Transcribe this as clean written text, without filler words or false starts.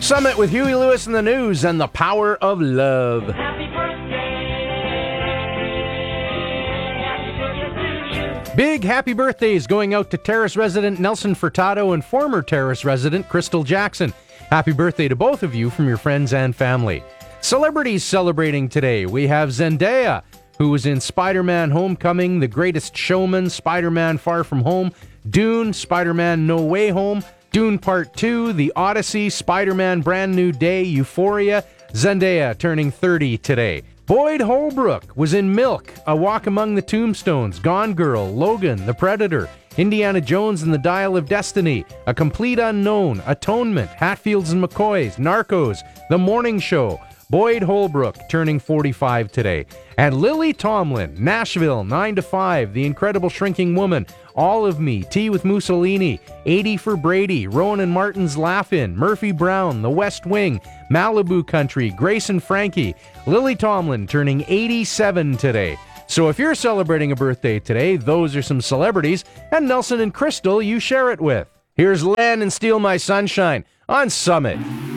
Summit with Huey Lewis and the News and the Power of Love. Happy birthday. Big happy birthdays going out to Terrace resident Nelson Furtado and former Terrace resident Crystal Jackson. Happy birthday to both of you from your friends and family. Celebrities celebrating today. We have Zendaya, who was in Spider-Man Homecoming, The Greatest Showman, Spider-Man Far From Home, Dune, Spider-Man No Way Home, Dune Part 2, The Odyssey, Spider-Man Brand New Day, Euphoria. Zendaya turning 30 today. Boyd Holbrook was in Milk, A Walk Among the Tombstones, Gone Girl, Logan, The Predator, Indiana Jones and the Dial of Destiny, A Complete Unknown, Atonement, Hatfields and McCoys, Narcos, The Morning Show. Boyd Holbrook turning 45 today. And Lily Tomlin, Nashville, 9 to 5, The Incredible Shrinking Woman, All of Me, Tea with Mussolini, 80 for Brady, Rowan and Martin's Laugh-In, Murphy Brown, The West Wing, Malibu Country, Grace and Frankie. Lily Tomlin turning 87 today. So if you're celebrating a birthday today, those are some celebrities, and Nelson and Crystal you share it with. Here's Len and Steal My Sunshine on Summit.